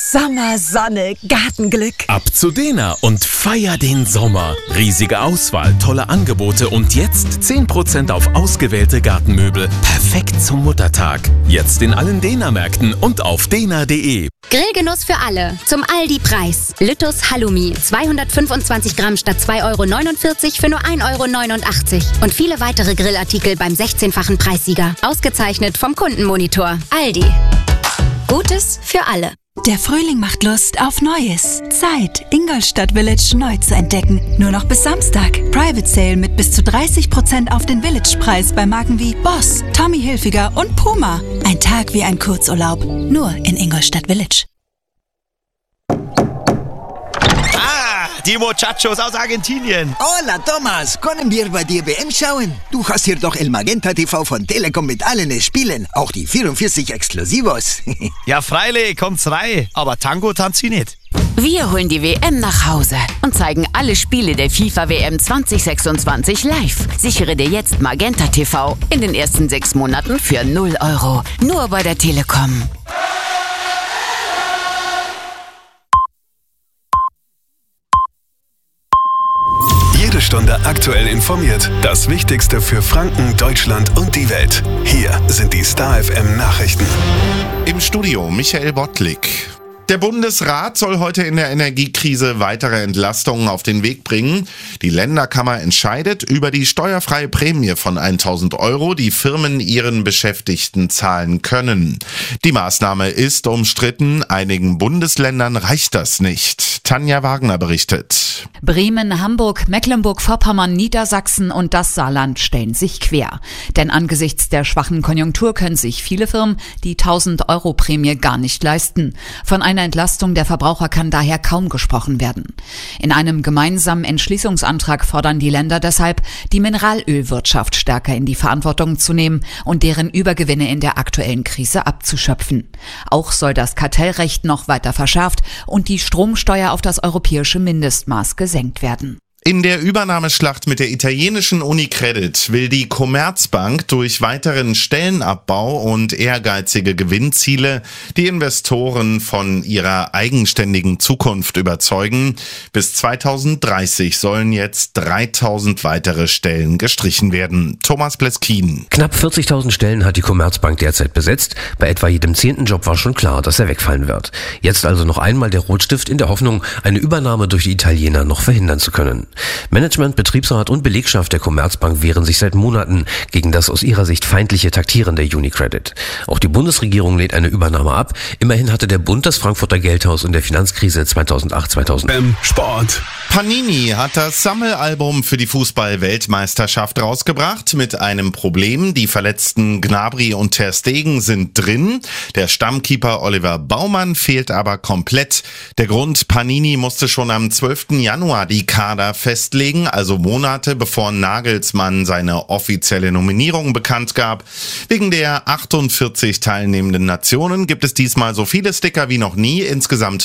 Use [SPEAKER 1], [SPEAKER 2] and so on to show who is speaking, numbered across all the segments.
[SPEAKER 1] Sommer, Sonne, Gartenglück.
[SPEAKER 2] Ab zu Dena und feier den Sommer. Riesige Auswahl, tolle Angebote und jetzt 10% auf ausgewählte Gartenmöbel. Perfekt zum Muttertag. Jetzt in allen Dena-Märkten und auf dena.de.
[SPEAKER 3] Grillgenuss für alle. Zum Aldi-Preis. Lüttus Halloumi. 225 Gramm statt 2,49 € für nur 1,89 €. Und viele weitere Grillartikel beim 16-fachen Preissieger. Ausgezeichnet vom Kundenmonitor. Aldi. Gutes für alle.
[SPEAKER 4] Der Frühling macht Lust auf Neues. Zeit, Ingolstadt Village neu zu entdecken. Nur noch bis Samstag. Private Sale mit bis zu 30% auf den Village-Preis bei Marken wie Boss, Tommy Hilfiger und Puma. Ein Tag wie ein Kurzurlaub. Nur in Ingolstadt Village.
[SPEAKER 5] Die Muchachos aus Argentinien.
[SPEAKER 6] Hola, Thomas. Können wir bei dir WM schauen? Du hast hier doch El Magenta TV von Telekom mit allen Spielen. Auch die 44 Exklusivos.
[SPEAKER 5] Ja, freilich, kommt's rein. Aber Tango tanzt sie nicht.
[SPEAKER 7] Wir holen die WM nach Hause und zeigen alle Spiele der FIFA-WM 2026 live. Sichere dir jetzt Magenta TV in den ersten 6 Monaten für 0 €. Nur bei der Telekom.
[SPEAKER 8] Jede Stunde aktuell informiert. Das Wichtigste für Franken, Deutschland und die Welt. Hier sind die Star FM Nachrichten.
[SPEAKER 9] Im Studio Michael Bottlik. Der Bundesrat soll heute in der Energiekrise weitere Entlastungen auf den Weg bringen. Die Länderkammer entscheidet über die steuerfreie Prämie von 1.000 €, die Firmen ihren Beschäftigten zahlen können. Die Maßnahme ist umstritten. Einigen Bundesländern reicht das nicht. Tanja Wagner berichtet.
[SPEAKER 10] Bremen, Hamburg, Mecklenburg-Vorpommern, Niedersachsen und das Saarland stellen sich quer. Denn angesichts der schwachen Konjunktur können sich viele Firmen die 1.000-€ Prämie gar nicht leisten. Von einer Entlastung der Verbraucher kann daher kaum gesprochen werden. In einem gemeinsamen Entschließungsantrag fordern die Länder deshalb, die Mineralölwirtschaft stärker in die Verantwortung zu nehmen und deren Übergewinne in der aktuellen Krise abzuschöpfen. Auch soll das Kartellrecht noch weiter verschärft und die Stromsteuer auf das europäische Mindestmaß gesenkt werden.
[SPEAKER 9] In der Übernahmeschlacht mit der italienischen Unicredit will die Commerzbank durch weiteren Stellenabbau und ehrgeizige Gewinnziele die Investoren von ihrer eigenständigen Zukunft überzeugen. Bis 2030 sollen jetzt 3.000 weitere Stellen gestrichen werden. Thomas Pleskin.
[SPEAKER 11] Knapp 40.000 Stellen hat die Commerzbank derzeit besetzt. Bei etwa jedem 10. Job war schon klar, dass er wegfallen wird. Jetzt also noch einmal der Rotstift in der Hoffnung, eine Übernahme durch die Italiener noch verhindern zu können. Management, Betriebsrat und Belegschaft der Commerzbank wehren sich seit Monaten gegen das aus ihrer Sicht feindliche Taktieren der Unicredit. Auch die Bundesregierung lehnt eine Übernahme ab. Immerhin hatte der Bund das Frankfurter Geldhaus in der Finanzkrise 2008/2009.
[SPEAKER 8] Sport.
[SPEAKER 9] Panini hat das Sammelalbum für die Fußball-Weltmeisterschaft rausgebracht mit einem Problem. Die verletzten Gnabry und Ter Stegen sind drin. Der Stammkeeper Oliver Baumann fehlt aber komplett. Der Grund: Panini musste schon am 12. Januar die Kader festlegen, also Monate bevor Nagelsmann seine offizielle Nominierung bekannt gab. Wegen der 48 teilnehmenden Nationen gibt es diesmal so viele Sticker wie noch nie, insgesamt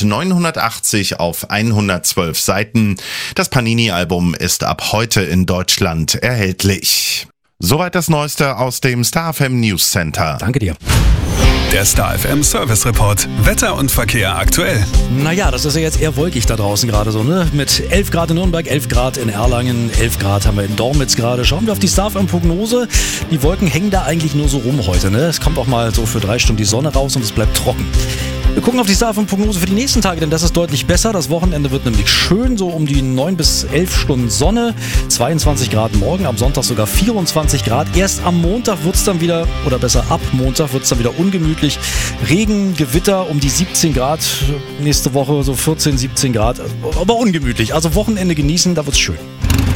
[SPEAKER 9] 980 auf 112 Seiten. Das Panini-Album ist ab heute in Deutschland erhältlich. Soweit das Neueste aus dem Star FM News Center.
[SPEAKER 12] Danke dir.
[SPEAKER 8] Der Star FM Service Report. Wetter und Verkehr aktuell.
[SPEAKER 12] Naja, das ist ja jetzt eher wolkig da draußen gerade so, ne? Mit 11 Grad in Nürnberg, 11 Grad in Erlangen, 11 Grad haben wir in Dormitz gerade. Schauen wir auf die Star FM Prognose. Die Wolken hängen da eigentlich nur so rum heute, ne? Es kommt auch mal so für 3 Stunden die Sonne raus und es bleibt trocken. Wir gucken auf die Star FM Prognose für die nächsten Tage, denn das ist deutlich besser. Das Wochenende wird nämlich schön, so um die 9 bis 11 Stunden Sonne. 22 Grad morgen, am Sonntag sogar 24 Grad. Erst am Montag wird es dann wieder, oder besser ab Montag wird es dann wieder ungemütlich. Regen, Gewitter um die 17 Grad. Nächste Woche so 14, 17 Grad. Aber ungemütlich. Also Wochenende genießen, da wird's schön.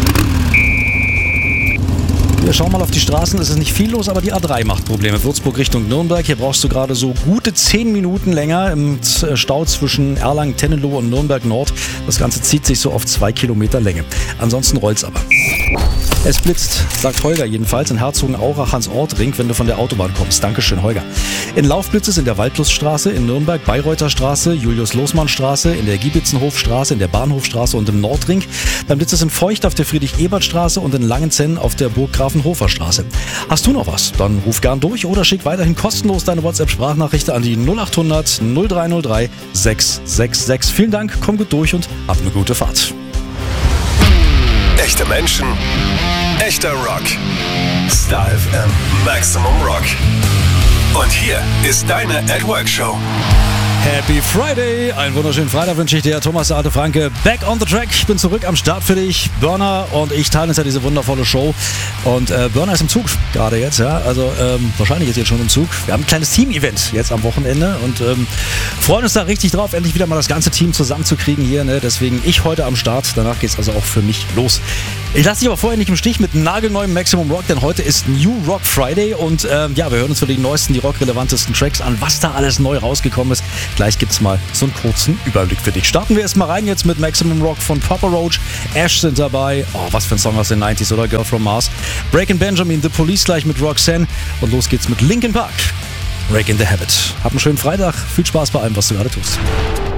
[SPEAKER 12] Wir schauen mal auf die Straßen, es ist nicht viel los, aber die A3 macht Probleme. Würzburg Richtung Nürnberg, hier brauchst du gerade so gute 10 Minuten länger im Stau zwischen Erlangen, Tennelow und Nürnberg Nord. Das Ganze zieht sich so auf 2 Kilometer Länge. Ansonsten rollt's aber. Es blitzt, sagt Holger jedenfalls, in Herzogenaurach Hans-Ort-Ring, wenn du von der Autobahn kommst. Dankeschön, Holger. In Lauf blitzt es in der Waldluststraße, in Nürnberg, Bayreuther Straße, Julius-Losmann-Straße, in der Giebitzenhofstraße, in der Bahnhofstraße und im Nordring. Dann blitzt es in Feucht auf der Friedrich-Ebert-Straße und in Langenzenn auf der Burggrafenhofer-Straße. Hast du noch was? Dann ruf gern durch oder schick weiterhin kostenlos deine WhatsApp-Sprachnachricht an die 0800 0303 666. Vielen Dank, komm gut durch und hab eine gute Fahrt.
[SPEAKER 8] Echte Menschen, echter Rock. Star FM Maximum Rock. Und hier ist deine At Work Show.
[SPEAKER 12] Happy Friday! Einen wunderschönen Freitag wünsche ich dir, Thomas Arte Franke. Back on the track. Ich bin zurück am Start für dich. Burner und ich teilen uns ja diese wundervolle Show. Und Burner ist im Zug gerade jetzt, ja. Also wahrscheinlich ist jetzt schon im Zug. Wir haben ein kleines Team-Event jetzt am Wochenende und freuen uns da richtig drauf, endlich wieder mal das ganze Team zusammenzukriegen hier. Ne? Deswegen ich heute am Start. Danach geht es also auch für mich los. Ich lasse dich aber vorher nicht im Stich mit nagelneuem Maximum Rock, denn heute ist New Rock Friday und wir hören uns für die neuesten, die rockrelevantesten Tracks an, was da alles neu rausgekommen ist. Gleich gibt's mal so einen kurzen Überblick für dich. Starten wir erstmal rein jetzt mit Maximum Rock von Papa Roach. Ash sind dabei. Oh, was für ein Song aus den 90s, oder? Girl from Mars. Breaking Benjamin, The Police gleich mit Roxanne. Und los geht's mit Linkin Park. Break in the Habit. Hab einen schönen Freitag. Viel Spaß bei allem, was du gerade tust.